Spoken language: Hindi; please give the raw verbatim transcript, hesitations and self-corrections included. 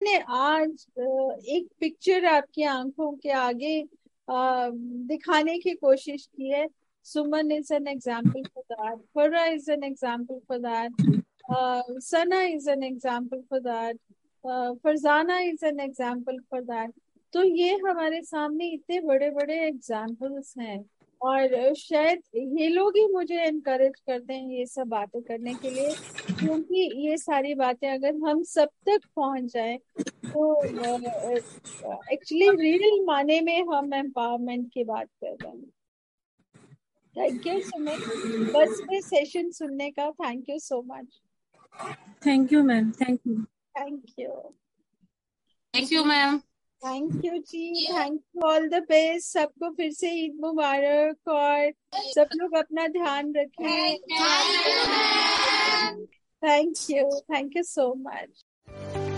मैंने आज अ, एक पिक्चर आपकी आंखों के आगे अ, दिखाने की कोशिश की है। सुमन is an example for that, फरा is an example for that, Sana is an example for that, Farzana is an example for that. तो ये हमारे सामने इतने बड़े बड़े एग्जाम्पल्स हैं, और शायद ये लोग ही मुझे एनकरेज करते हैं ये सब बातें करने के लिए, क्योंकि ये सारी बातें अगर हम सब तक पहुंच जाएं तो एक्चुअली रियल माने में हम एम्पावरमेंट की बात कर रहे हैं। थैंक यू सुमित, बस में सेशन सुनने का। Thank you so much. Thank you ma'am, thank you. Thank you. Thank you ma'am. Thank you ji, thank you, all the best सबको। फिर से ईद मुबारक, और सब लोग अपना ध्यान रखें। Thank you, thank you so much.